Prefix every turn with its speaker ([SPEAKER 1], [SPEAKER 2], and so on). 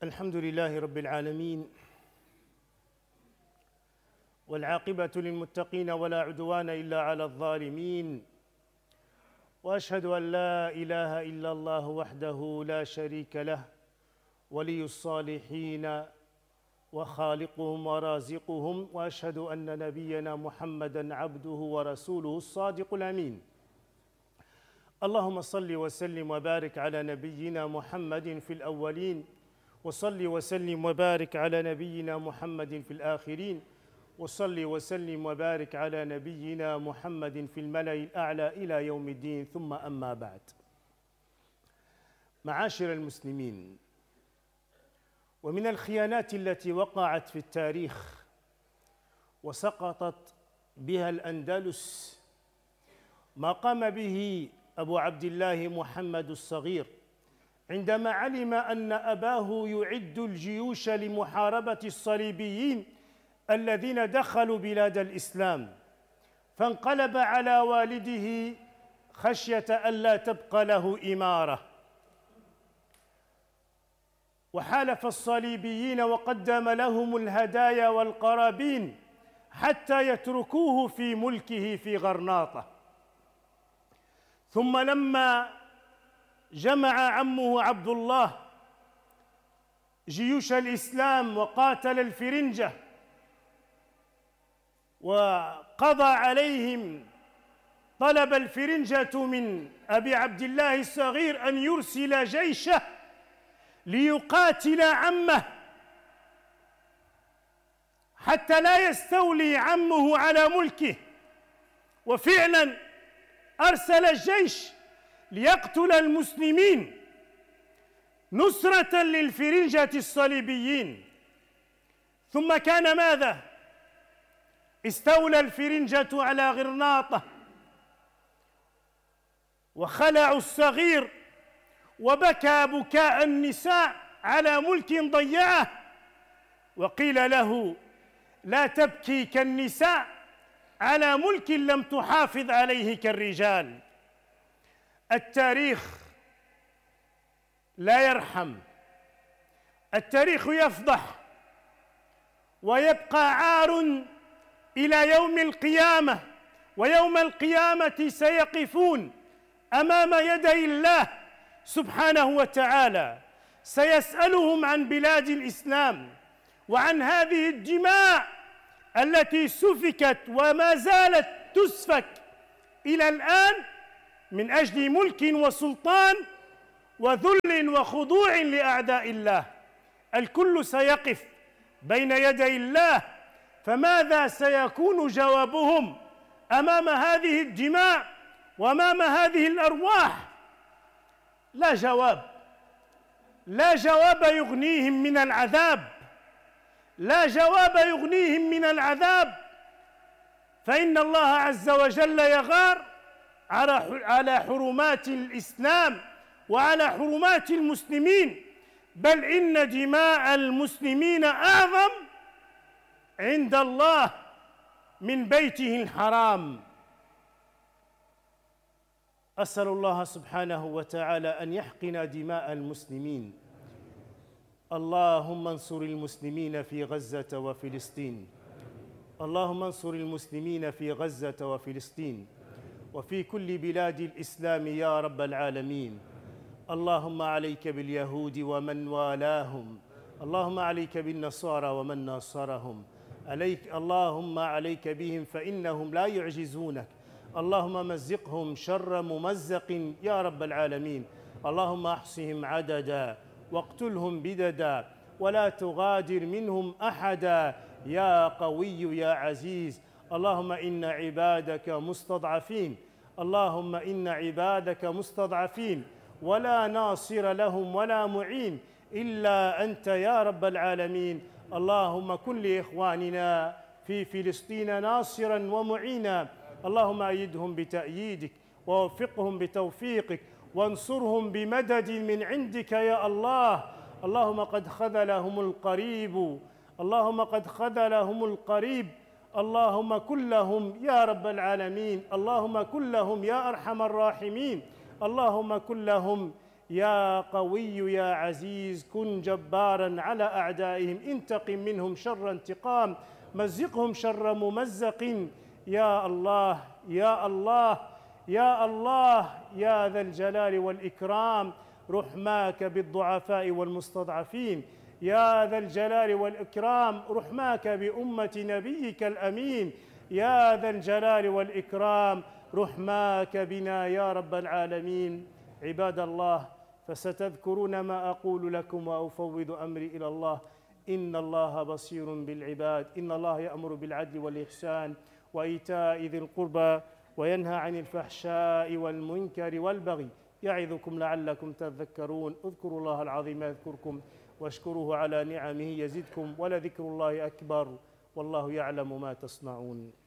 [SPEAKER 1] الحمد لله رب العالمين، والعاقبة للمتقين ولا عدوان إلا على الظالمين، وأشهد أن لا إله إلا الله وحده لا شريك له، ولي الصالحين وخالقهم ورازقهم، وأشهد أن نبينا محمدًا عبده ورسوله الصادق الأمين. اللهم صل وسلم وبارك على نبينا محمد في الأولين، وصل وسلم وبارك على نبينا محمد في الآخرين، وصل وسلم وبارك على نبينا محمد في الملأ الأعلى إلى يوم الدين، ثم أما بعد. معاشر المسلمين، ومن الخيانات التي وقعت في التاريخ وسقطت بها الأندلس ما قام به أبو عبد الله محمد الصغير عندما علم أن أباه يعد الجيوش لمحاربة الصليبيين الذين دخلوا بلاد الإسلام، فانقلب على والده خشية ألا تبقى له إمارة، وحالف الصليبيين وقدم لهم الهدايا والقرابين حتى يتركوه في ملكه في غرناطة. ثم لما جمع عمه عبد الله جيوش الإسلام وقاتل الفرنجة وقضى عليهم، طلب الفرنجة من أبي عبد الله الصغير أن يرسل جيشه ليقاتل عمه حتى لا يستولي عمه على ملكه، وفعلا أرسل الجيش ليقتل المسلمين نصرة للفرنجة الصليبيين. ثم كان ماذا؟ استولى الفرنجة على غرناطة وخلعوا الصغير، وبكى بكاء النساء على ملك ضيعه، وقيل له: لا تبكي كالنساء على ملك لم تحافظ عليه كالرجال. التاريخ لا يرحم، التاريخ يفضح، ويبقى عار إلى يوم القيامة، ويوم القيامة سيقفون أمام يدي الله سبحانه وتعالى، سيسألهم عن بلاد الإسلام وعن هذه الدماء التي سفكت وما زالت تسفك إلى الآن من أجل ملك وسلطان وذل وخضوع لأعداء الله. الكل سيقف بين يدي الله، فماذا سيكون جوابهم أمام هذه الدماء وأمام هذه الأرواح؟ لا جواب، لا جواب يغنيهم من العذاب، لا جواب يغنيهم من العذاب، فإن الله عز وجل يغار على حرمات الإسلام وعلى حرمات المسلمين، بل إن دماء المسلمين أعظم عند الله من بيته الحرام. أسأل الله سبحانه وتعالى أن يحقن دماء المسلمين. اللهم انصر المسلمين في غزة وفلسطين، اللهم انصر المسلمين في غزة وفلسطين وفي كل بلاد الإسلام يا رب العالمين. اللهم عليك باليهود ومن والاهم، اللهم عليك بالنصارى ومن ناصرهم، اللهم عليك بهم فإنهم لا يعجزونك. اللهم مزقهم شر ممزق يا رب العالمين. اللهم احصهم عددا واقتلهم بددا ولا تغادر منهم أحدا يا قوي يا عزيز. اللهم إن عبادك مستضعفين، اللهم إن عبادك مستضعفين ولا ناصر لهم ولا معين إلا أنت يا رب العالمين. اللهم كن لإخواننا في فلسطين ناصرا ومعينا، اللهم أيدهم بتأييدك ووفقهم بتوفيقك وانصرهم بمدد من عندك يا الله. اللهم قد خذلهم القريب، اللهم قد خذلهم القريب، اللهم كن لهم يا رب العالمين، اللهم كن لهم يا أرحم الراحمين، اللهم كن لهم يا قوي يا عزيز كن جبارا على أعدائهم، انتقم منهم شر انتقام، مزقهم شر ممزق. يا الله يا الله يا الله يا ذا الجلال والإكرام، رحماك بالضعفاء والمستضعفين. يا ذا الجلال والإكرام رحماك بأمة نبيك الأمين. يا ذا الجلال والإكرام رحماك بنا يا رب العالمين. عباد الله، فستذكرون ما أقول لكم وأفوض أمري إلى الله. إن الله بصير بالعباد. إن الله يأمر بالعدل والإحسان وإيتاء ذي القربى وينهى عن الفحشاء والمنكر والبغي، يعظكم لعلكم تذكرون. اذكروا الله العظيم يذكركم واشكروه على نعمه يزدكم، ولذكر الله أكبر والله يعلم ما تصنعون.